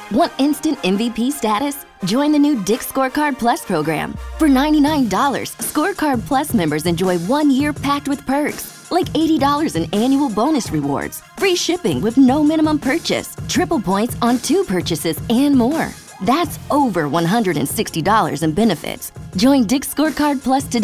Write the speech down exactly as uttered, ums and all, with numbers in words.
Want instant M V P status? Join the new Dick's Scorecard Plus program. For ninety-nine dollars, Scorecard Plus members enjoy one year packed with perks, like eighty dollars in annual bonus rewards, free shipping with no minimum purchase, triple points on two purchases, and more. That's over one hundred sixty dollars in benefits. Join Dick's Scorecard Plus today